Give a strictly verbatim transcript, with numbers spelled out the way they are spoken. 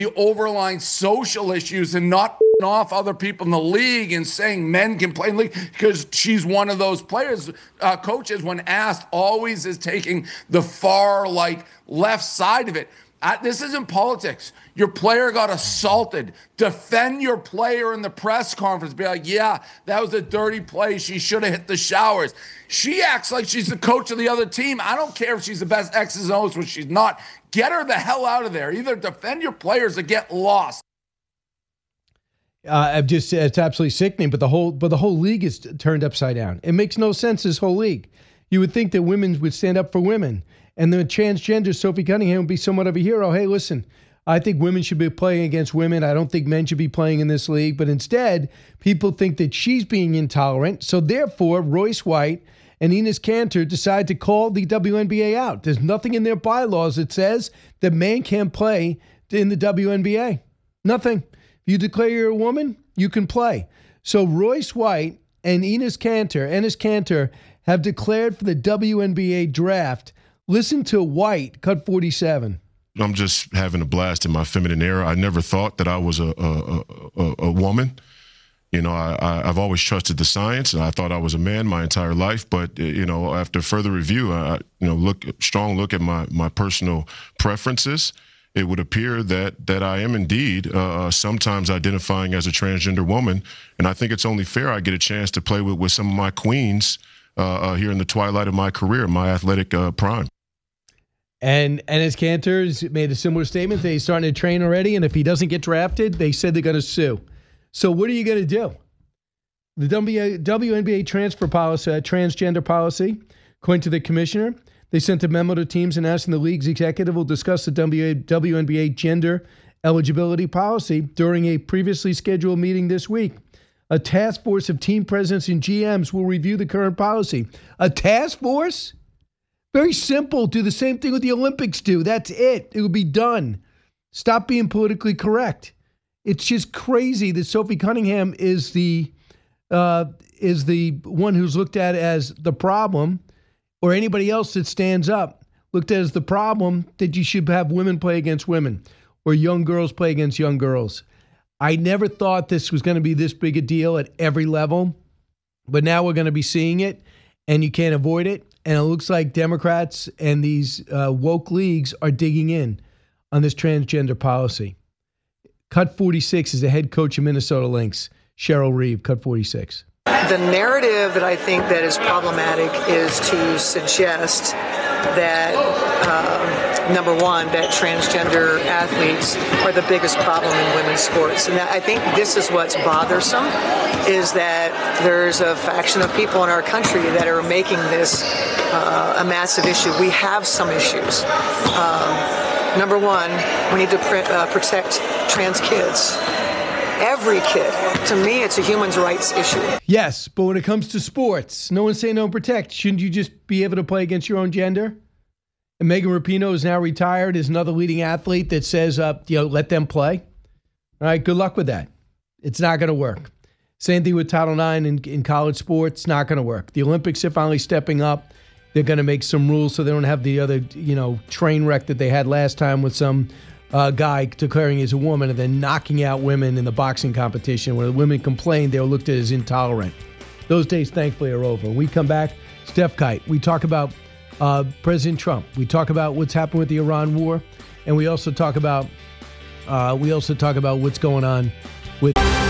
the overlying social issues and not off other people in the league and saying men can play in the league because she's one of those players. Uh, coaches, when asked, always is taking the far, like, left side of it. Uh, this isn't politics. Your player got assaulted. Defend your player in the press conference. Be like, yeah, that was a dirty play. She should have hit the showers. She acts like she's the coach of the other team. I don't care if she's the best X's and O's, which she's not. Get her the hell out of there. Either defend your players or get lost. Uh, I'm just, it's absolutely sickening, but the whole, but the whole league is turned upside down. It makes no sense, this whole league. You would think that women would stand up for women, and the transgender Sophie Cunningham would be somewhat of a hero. Hey, listen, I think women should be playing against women. I don't think men should be playing in this league, but instead, people think that she's being intolerant. So therefore, Royce White and Enes Kanter decide to call the W N B A out. There's nothing in their bylaws that says that men can't play in the W N B A. Nothing. You declare you're a woman, you can play. So Royce White and Enes Kanter, Enes Kanter have declared for the W N B A draft. Listen to White, cut forty-seven. I'm just having a blast in my feminine era. I never thought that I was a a, a, a woman. You know, I, I, I've always trusted the science, and I thought I was a man my entire life. But, you know, after further review, I, you know, look, strong look at my, my personal preferences, it would appear that that I am indeed uh, sometimes identifying as a transgender woman. And I think it's only fair I get a chance to play with, with some of my queens uh, uh, here in the twilight of my career, my athletic uh, prime. And Enes Kanter's made a similar statement that he's starting to train already, and if he doesn't get drafted, they said they're going to sue. So what are you going to do? The W N B A transfer policy, uh, transgender policy, according to the commissioner, they sent a memo to teams and asking the league's executive will discuss the W N B A gender eligibility policy during a previously scheduled meeting this week. A task force of team presidents and G Ms will review the current policy. A task force? Very simple. Do the same thing what the Olympics do. That's it. It will be done. Stop being politically correct. It's just crazy that Sophie Cunningham is the uh, is the one who's looked at as the problem, or anybody else that stands up looked at as the problem that you should have women play against women or young girls play against young girls. I never thought this was going to be this big a deal at every level, but now we're going to be seeing it, and you can't avoid it. And it looks like Democrats and these uh, woke leagues are digging in on this transgender policy. Cut forty-six is the head coach of Minnesota Lynx, Cheryl Reeve, cut forty-six. The narrative that I think that is problematic is to suggest that, um, number one, that transgender athletes are the biggest problem in women's sports. And that, I think this is what's bothersome, is that there's a faction of people in our country that are making this uh, a massive issue. We have some issues. Um, number one, we need to pr- uh, protect trans kids. Every kid. To me, it's a human rights issue. Yes, but when it comes to sports, no one's saying don't protect. Shouldn't you just be able to play against your own gender? And Megan Rapinoe is now retired, is another leading athlete that says, uh, you know, let them play. All right, good luck with that. It's not going to work. Same thing with Title nine in, in college sports. Not going to work. The Olympics are finally stepping up. They're going to make some rules so they don't have the other, you know, train wreck that they had last time with some uh, guy declaring he's a woman and then knocking out women in the boxing competition. When the women complained, they were looked at as intolerant. Those days, thankfully, are over. When we come back, Steph Kite. We talk about uh, President Trump. We talk about what's happened with the Iran war, and we also talk about uh, we also talk about what's going on with.